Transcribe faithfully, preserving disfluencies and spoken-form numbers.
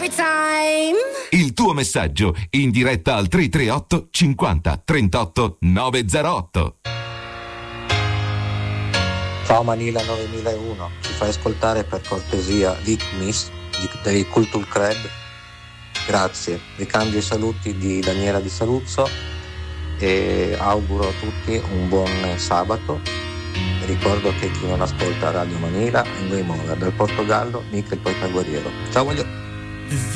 Il tuo messaggio in diretta al tre tre otto cinquanta trentotto novecentotto. Ciao Manila novemilauno, ci fai ascoltare per cortesia Vic Miss di, dei Culture Club? Grazie, ricambio i saluti di Daniela di Saluzzo e auguro a tutti un buon sabato. Ricordo che chi non ascolta Radio Manila è Noi Mola, dal Portogallo, mica il poeta guerriero. Ciao voglio.